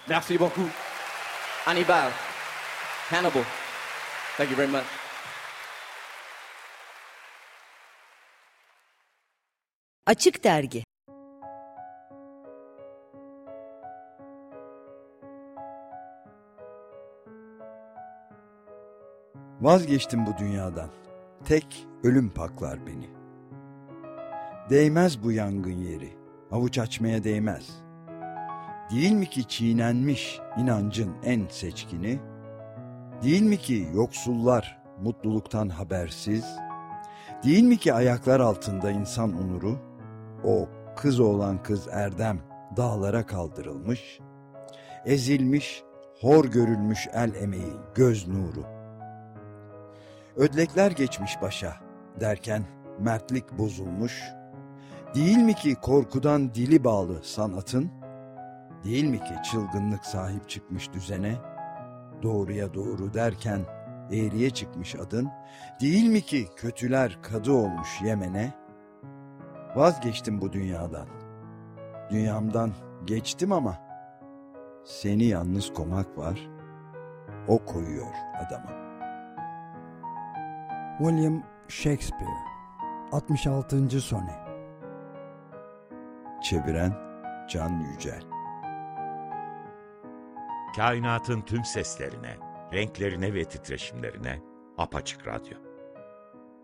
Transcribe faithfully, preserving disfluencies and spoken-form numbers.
Merci beaucoup. Hannibal. Hannibal. Thank you very much. Açık Dergi. Vazgeçtim bu dünyadan. Tek ölüm paklar beni. Değmez bu yangın yeri. Avuç açmaya değmez. Değil mi ki çiğnenmiş inancın en seçkini? Değil mi ki yoksullar mutluluktan habersiz? Değil mi ki ayaklar altında insan onuru? O kız oğlan kız erdem dağlara kaldırılmış. Ezilmiş, hor görülmüş el emeği, göz nuru. Ödlekler geçmiş başa derken mertlik bozulmuş. Değil mi ki korkudan dili bağlı sanatın? Değil mi ki çılgınlık sahip çıkmış düzene? Doğruya doğru derken eğriye çıkmış adın? Değil mi ki kötüler kadı olmuş Yemen'e? Vazgeçtim bu dünyadan. Dünyamdan geçtim ama seni yalnız komak var. O koyuyor adama. William Shakespeare altmış altıncı Sone. Çeviren Can Yücel. Kainatın tüm seslerine, renklerine ve titreşimlerine Apaçık Radyo.